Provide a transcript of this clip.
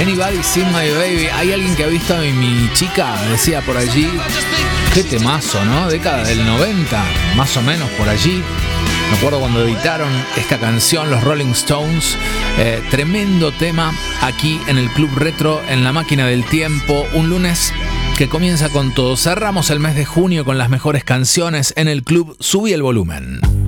Anybody Seen My Baby. Hay alguien que ha visto a mi chica, decía por allí. Qué temazo, ¿no? Década del 90, más o menos por allí. Me acuerdo cuando editaron esta canción los Rolling Stones. Tremendo tema aquí en el Club Retro, en la máquina del tiempo. Un lunes que comienza con todo. Cerramos el mes de junio con las mejores canciones en el club. Subí el volumen.